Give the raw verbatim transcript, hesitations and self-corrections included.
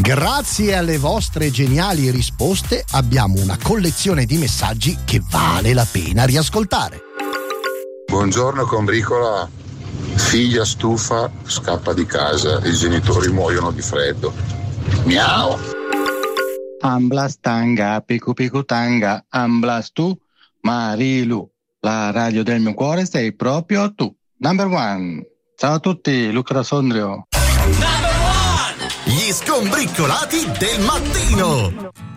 Grazie alle vostre geniali risposte abbiamo una collezione di messaggi che vale la pena riascoltare. Buongiorno combricola, figlia stufa scappa di casa, i genitori muoiono di freddo. Miau. Amblas tanga, picu picu tanga, amblas tu, Marilu, la radio del mio cuore sei proprio tu. Number one. Ciao a tutti, Luca da Sondrio. Gli skombriccolati del mattino.